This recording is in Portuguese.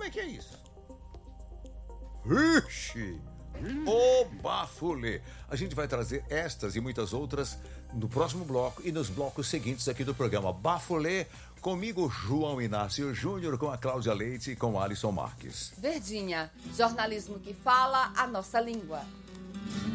Como é que é isso? Ixi! O bafulê. A gente vai trazer estas e muitas outras no próximo bloco e nos blocos seguintes aqui do programa Bafulê, comigo João Inácio Júnior, com a Cláudia Leite e com Alisson Marques. Verdinha, jornalismo que fala a nossa língua.